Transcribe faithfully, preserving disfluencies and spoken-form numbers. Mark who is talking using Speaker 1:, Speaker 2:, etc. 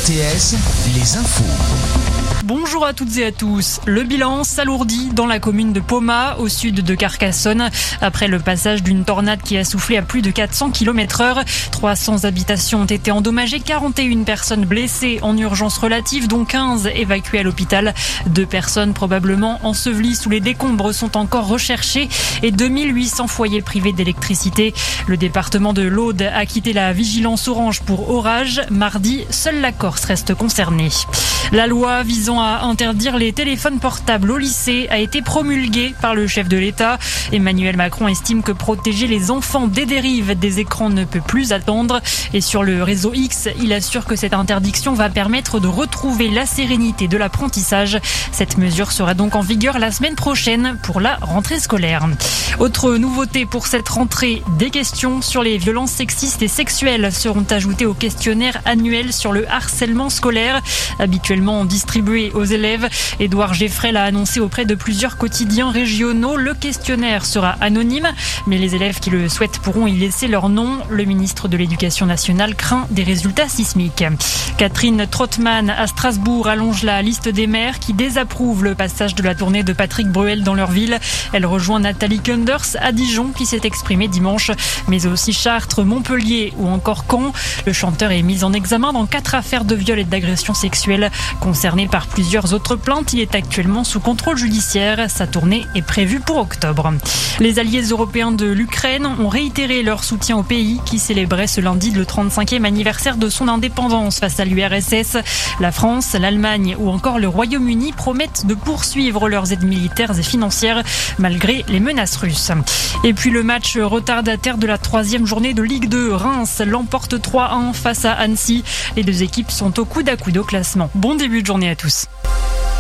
Speaker 1: T S, les infos.
Speaker 2: Bonjour à toutes et à tous. Le bilan s'alourdit dans la commune de Poma, au sud de Carcassonne, après le passage d'une tornade qui a soufflé à plus de quatre cents kilomètres heure. trois cents habitations ont été endommagées, quarante et une personnes blessées en urgence relative, dont quinze évacuées à l'hôpital. Deux personnes probablement ensevelies sous les décombres sont encore recherchées et deux mille huit cents foyers privés d'électricité. Le département de l'Aude a quitté la vigilance orange pour orage. Mardi, seule la Corse reste concernée. La loi visant à interdire les téléphones portables au lycée a été promulguée par le chef de l'État. Emmanuel Macron estime que protéger les enfants des dérives des écrans ne peut plus attendre. Et sur le réseau X, il assure que cette interdiction va permettre de retrouver la sérénité de l'apprentissage. Cette mesure sera donc en vigueur la semaine prochaine pour la rentrée scolaire. Autre nouveauté pour cette rentrée, des questions sur les violences sexistes et sexuelles seront ajoutées au questionnaire annuel sur le harcèlement scolaire, habituellement distribué aux élèves. Édouard Geffrey l'a annoncé auprès de plusieurs quotidiens régionaux. Le questionnaire sera anonyme, mais les élèves qui le souhaitent pourront y laisser leur nom. Le ministre de l'Éducation nationale craint des résultats sismiques. Catherine Trottmann à Strasbourg allonge la liste des maires qui désapprouvent le passage de la tournée de Patrick Bruel dans leur ville. Elle rejoint Nathalie Kunders à Dijon qui s'est exprimée dimanche, mais aussi Chartres, Montpellier ou encore Caen. Le chanteur est mis en examen dans quatre affaires de viol et d'agression sexuelle. Concerné par plusieurs autres plaintes, il est actuellement sous contrôle judiciaire. Sa tournée est prévue pour octobre. Les alliés européens de l'Ukraine ont réitéré leur soutien au pays qui célébrait ce lundi le trente-cinquième anniversaire de son indépendance face à l'U R S S. La France, l'Allemagne ou encore le Royaume-Uni promettent de poursuivre leurs aides militaires et financières malgré les menaces russes. Et puis le match retardataire de la troisième journée de Ligue deux, Reims l'emporte trois un face à Annecy. Les deux équipes sont au coude à coude au classement. Bon début de journée à tous.